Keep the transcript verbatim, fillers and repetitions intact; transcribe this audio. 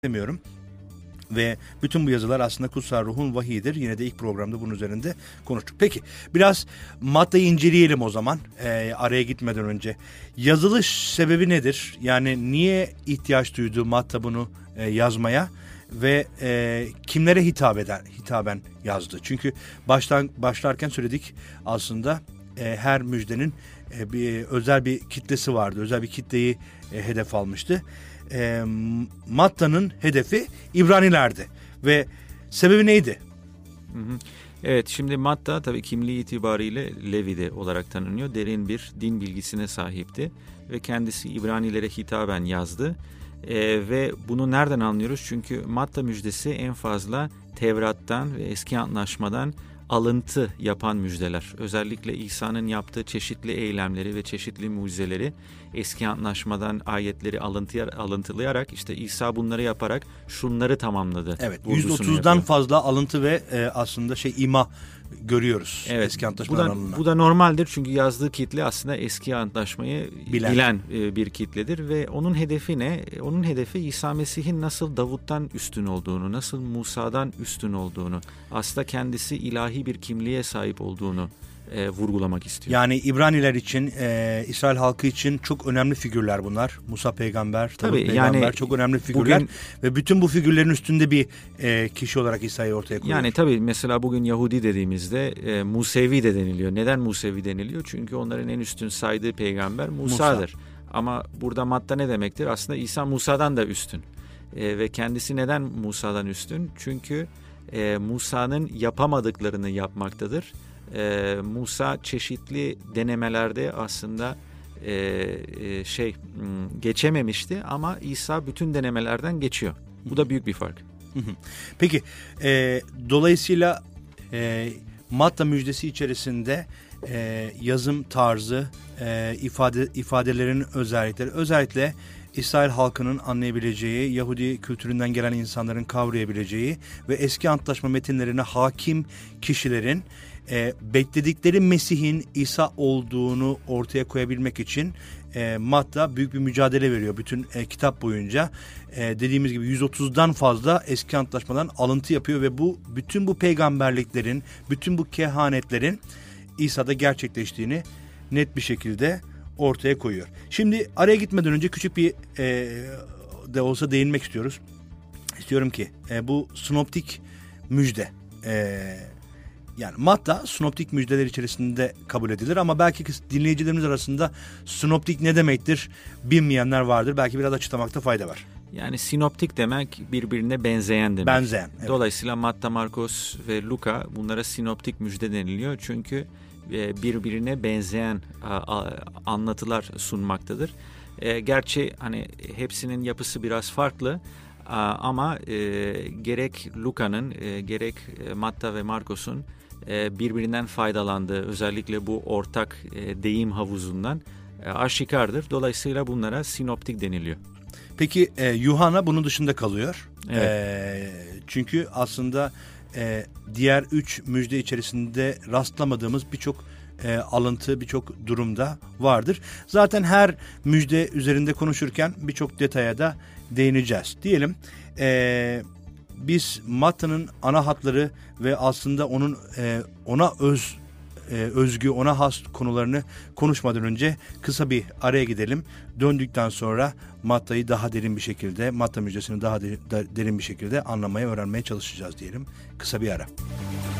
demiyorum. Ve bütün bu yazılar aslında kutsal ruhun vahiyidir. Yine de ilk programda bunun üzerinde konuştuk. Peki biraz Matta'yı inceleyelim o zaman e, araya gitmeden önce. Yazılış sebebi nedir? Yani niye ihtiyaç duydu Matta bunu e, yazmaya ve e, kimlere hitap eden, hitaben yazdı? Çünkü baştan başlarken söyledik aslında e, her müjdenin e, bir özel bir kitlesi vardı. Özel bir kitleyi e, hedef almıştı. E, Matta'nın hedefi İbranilerdi ve sebebi neydi? Hı hı. Evet, şimdi Matta tabii kimliği itibariyle Levide olarak tanınıyor. Derin bir din bilgisine sahipti ve kendisi İbranilere hitaben yazdı. E, ve bunu nereden anlıyoruz? Çünkü Matta müjdesi en fazla Tevrat'tan ve Eski Antlaşmadan alıntı yapan müjdeler. Özellikle İsa'nın yaptığı çeşitli eylemleri ve çeşitli mucizeleri Eski Antlaşmadan ayetleri alıntıya, alıntılayarak işte İsa bunları yaparak şunları tamamladı. Evet, yüz otuzdan fazla alıntı ve e, aslında şey ima görüyoruz. Evet, Eski Antlaşmadan bu da, alınan. bu da normaldir çünkü yazdığı kitle aslında Eski Antlaşmayı bilen, bilen e, bir kitledir ve onun hedefi ne? Onun hedefi İsa Mesih'in nasıl Davut'tan üstün olduğunu, nasıl Musa'dan üstün olduğunu, aslında kendisi ilahi bir kimliğe sahip olduğunu e, vurgulamak istiyor. Yani İbraniler için, e, İsrail halkı için çok önemli figürler bunlar. Musa peygamber, Davut Tabii, peygamber yani çok önemli figürler. Bugün, ve bütün bu figürlerin üstünde bir e, kişi olarak İsa'yı ortaya koyuyor. Yani tabii mesela bugün Yahudi dediğimizde e, Musevi de deniliyor. Neden Musevi deniliyor? Çünkü onların en üstün saydığı peygamber Musa'dır. Musa. Ama burada Matta ne demektir? Aslında İsa Musa'dan da üstün. E, ve kendisi neden Musa'dan üstün? Çünkü e, Musa'nın yapamadıklarını yapmaktadır. Ee, Musa çeşitli denemelerde aslında e, e, şey geçememişti ama İsa bütün denemelerden geçiyor. Bu da büyük bir fark. Peki e, dolayısıyla e, Matta müjdesi içerisinde e, yazım tarzı, e, ifade ifadelerin özellikleri, özellikle İsrail halkının anlayabileceği, Yahudi kültüründen gelen insanların kavrayabileceği ve eski antlaşma metinlerine hakim kişilerin e, bekledikleri Mesih'in İsa olduğunu ortaya koyabilmek için e, Matta büyük bir mücadele veriyor bütün e, kitap boyunca. E, dediğimiz gibi yüz otuzdan fazla eski antlaşmadan alıntı yapıyor ve bu bütün bu peygamberliklerin, bütün bu kehanetlerin İsa'da gerçekleştiğini net bir şekilde ortaya koyuyor. Şimdi araya gitmeden önce küçük bir e, de olsa değinmek istiyoruz. İstiyorum ki e, bu sinoptik müjde, e, yani Matta sinoptik müjdeler içerisinde kabul edilir ama belki dinleyicilerimiz arasında sinoptik ne demektir bilmeyenler vardır. Belki biraz açıklamakta fayda var. Yani sinoptik demek birbirine benzeyen demek. Benzeyen. Evet. Dolayısıyla Matta, Markos ve Luka bunlara sinoptik müjde deniliyor çünkü birbirine benzeyen anlatılar sunmaktadır. Gerçi hani hepsinin yapısı biraz farklı ama gerek Luka'nın gerek Matta ve Markos'un birbirinden faydalandığı özellikle bu ortak deyim havuzundan aşikardır. Dolayısıyla bunlara sinoptik deniliyor. Peki Yuhanna bunun dışında kalıyor. Evet. E, çünkü aslında e, diğer üç müjde içerisinde rastlamadığımız birçok e, alıntı, birçok durumda vardır. Zaten her müjde üzerinde konuşurken birçok detaya da değineceğiz. Diyelim e, biz Matta'nın ana hatları ve aslında onun e, ona öz e, özgü, ona has konularını konuşmadan önce kısa bir araya gidelim. Döndükten sonra Matta'yı daha derin bir şekilde, Matta müjdesini daha de, de, derin bir şekilde anlamaya, öğrenmeye çalışacağız diyelim. Kısa bir ara.